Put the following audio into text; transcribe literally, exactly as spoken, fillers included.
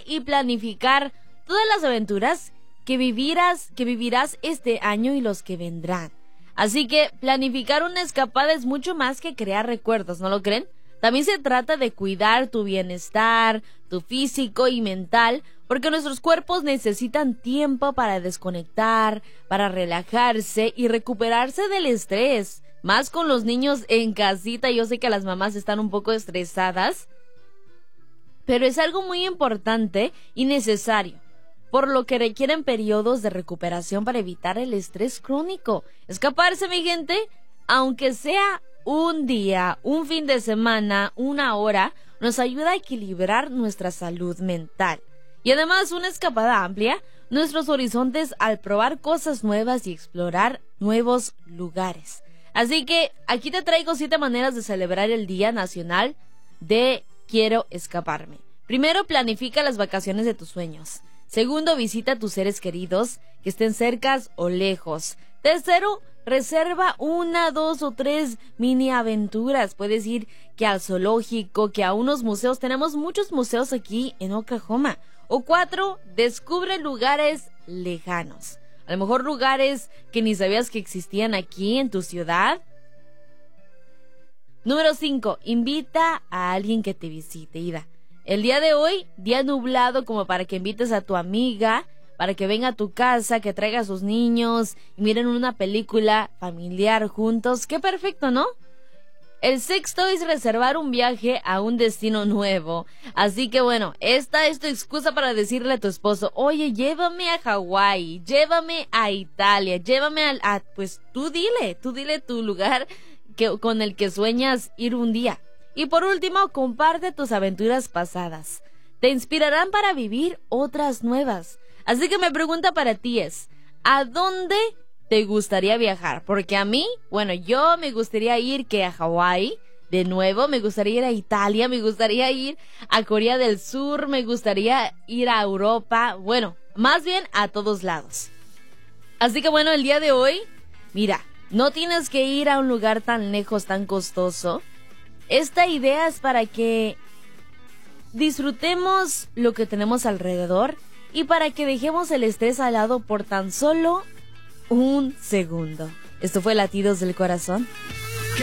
y planificar todas las aventuras que vivirás, que vivirás este año y los que vendrán. Así que planificar una escapada es mucho más que crear recuerdos, ¿no lo creen? También se trata de cuidar tu bienestar, tu físico y mental, porque nuestros cuerpos necesitan tiempo para desconectar, para relajarse y recuperarse del estrés. Más con los niños en casita, yo sé que las mamás están un poco estresadas, pero es algo muy importante y necesario, por lo que requieren periodos de recuperación para evitar el estrés crónico. Escaparse, mi gente, aunque sea un día, un fin de semana, una hora, nos ayuda a equilibrar nuestra salud mental. Y además, una escapada amplia nuestros horizontes al probar cosas nuevas y explorar nuevos lugares. Así que aquí te traigo siete maneras de celebrar el Día Nacional de Quiero Escaparme. Primero, planifica las vacaciones de tus sueños. Segundo, visita a tus seres queridos que estén cercas o lejos. Tercero, reserva una, dos o tres mini aventuras. Puedes ir que al zoológico, que a unos museos. Tenemos muchos museos aquí en Oklahoma. O cuatro, descubre lugares lejanos. A lo mejor lugares que ni sabías que existían aquí en tu ciudad. Número cinco, invita a alguien que te visite. Ida. El día de hoy, día nublado como para que invites a tu amiga, para que venga a tu casa, que traiga a sus niños y miren una película familiar juntos. ¡Qué perfecto!, ¿no? El sexto es reservar un viaje a un destino nuevo. Así que bueno, esta es tu excusa para decirle a tu esposo, oye, llévame a Hawái, llévame a Italia, llévame a, a... Pues tú dile, tú dile tu lugar que, con el que sueñas ir un día. Y por último, comparte tus aventuras pasadas. Te inspirarán para vivir otras nuevas. Así que mi pregunta para ti es, ¿a dónde te gustaría viajar? Porque a mí, bueno, yo me gustaría ir que a Hawái, de nuevo, me gustaría ir a Italia, me gustaría ir a Corea del Sur, me gustaría ir a Europa, bueno, más bien a todos lados. Así que bueno, el día de hoy, mira, no tienes que ir a un lugar tan lejos, tan costoso. Esta idea es para que disfrutemos lo que tenemos alrededor y para que dejemos el estrés al lado por tan solo un segundo. Esto fue Latidos del Corazón.